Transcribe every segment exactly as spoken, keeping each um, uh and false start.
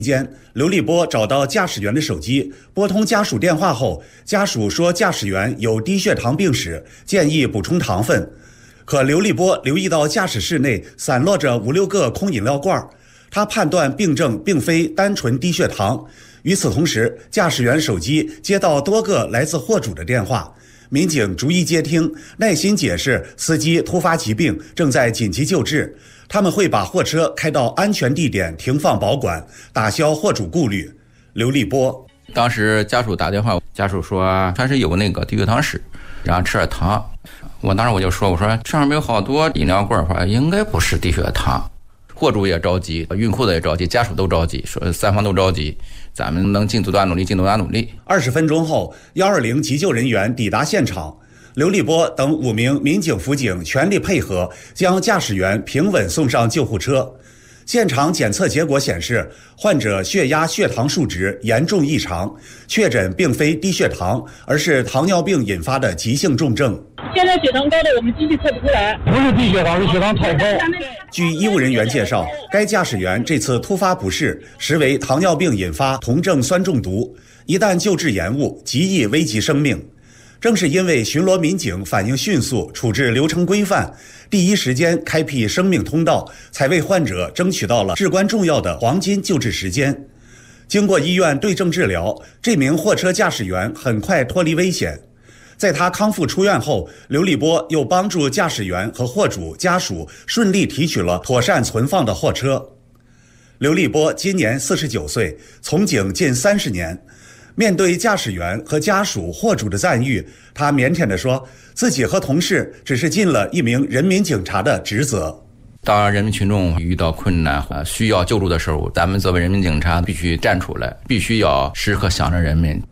间，刘立波找到驾驶员的手机，拨通家属电话后，家属说驾驶员有低血糖病史，建议补充糖分。可刘立波留意到驾驶室内散落着五六个空饮料罐，他判断病症并非单纯低血糖。与此同时，驾驶员手机接到多个来自货主的电话，民警逐一接听，耐心解释司机突发疾病，正在紧急救治。他们会把货车开到安全地点停放保管，打消货主顾虑。刘立波当时家属打电话，家属说他是有那个低血糖史，然后吃点糖。我当时我就说，我说上面有好多饮料罐，说应该不是低血糖。货主也着急，孕妇的也着急，家属都着急，说三方都着急，咱们能尽多大努力尽多大努力。 二十分钟后，一二零急救人员抵达现场。刘立波等五名民警辅警全力配合，将驾驶员平稳送上救护车。现场检测结果显示，患者血压、血糖数值严重异常，确诊并非低血糖，而是糖尿病引发的急性重症。 现在血糖高的我们机器测不出来， 不是低血糖，是血糖太高。 据医务人员介绍，该驾驶员这次突发不适实为糖尿病引发酮症酸中毒，一旦救治延误，极易危及生命。正是因为巡逻民警反应迅速，处置流程规范，第一时间开辟生命通道，才为患者争取到了至关重要的黄金救治时间。经过医院对症治疗，这名货车驾驶员很快脱离危险。在他康复出院后，刘立波又帮助驾驶员和货主家属顺利提取了妥善存放的货车。刘立波今年四十九岁，从警近三十年。面对驾驶员和家属、货主的赞誉，他腼腆地说，自己和同事只是尽了一名人民警察的职责。 当人民群众遇到困难、需要救助的时候，咱们作为人民警察必须站出来，必须要时刻想着人民。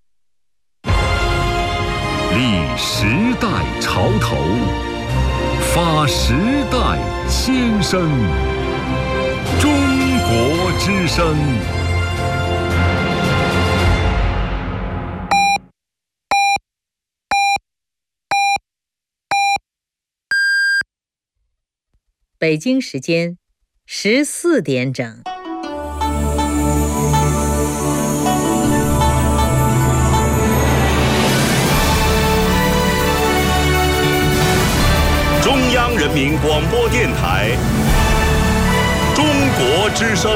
立时代潮头，发时代先声，中国之声。 北京时间十四点整。 中央人民广播电台，中国之声。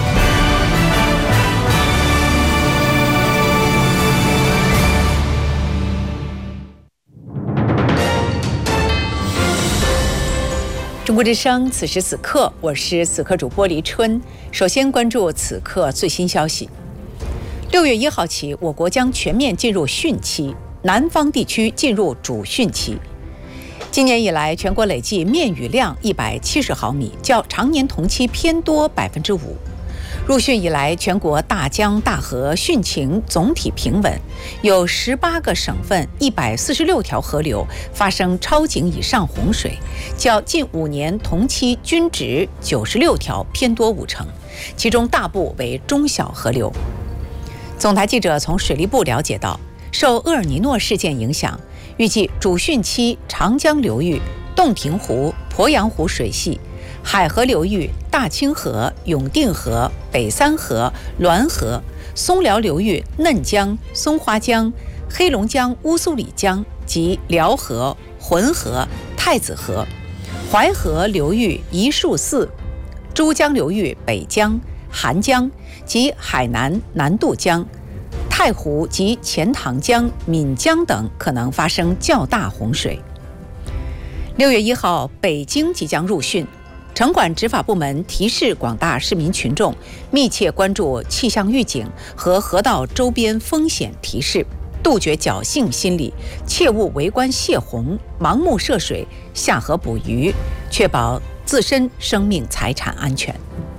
中国之声，此时此刻，我是此刻主播黎春。首先关注此刻最新消息。六月一号起，我国将全面进入汛期，南方地区进入主汛期。今年以来，全国累计面雨量一百七十毫米，较常年同期偏多百分之五。入汛以来，全国大江大河汛情总体平稳，有十八个省份一百四十六条河流发生超警以上洪水，较近五年同期均值九十六条偏多五成，其中大部为中小河流。总台记者从水利部了解到，受厄尔尼诺事件影响，预计主汛期长江流域、洞庭湖、鄱阳湖水系、海河流域、大清河、永定河、北三河、滦河、松辽流域嫩江、松花江、黑龙江乌苏里江及辽河、浑河、太子河、淮河流域一树寺、珠江流域北江、韩江及海南南渡江、太湖及钱塘江、岷江等可能发生较大洪水。六月一号，北京即将入汛。城管执法部门提示广大市民群众密切关注气象预警和河道周边风险提示，杜绝侥幸心理，切勿围观泄洪、盲目涉水、下河捕鱼，确保自身生命财产安全。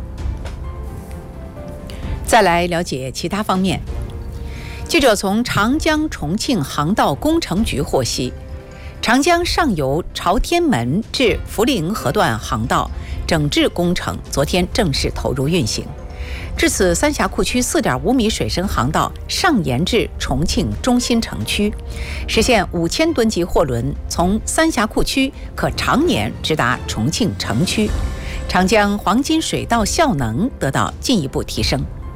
再来了解其他方面。记者从长江重庆航道工程局获悉，长江上游朝天门至涪陵河段航道整治工程昨天正式投入运行。至此，三峡库区 四点五米水深航道上延至重庆中心城区，实现五千吨级货轮从三峡库区可常年直达重庆城区，长江黄金水道效能得到进一步提升。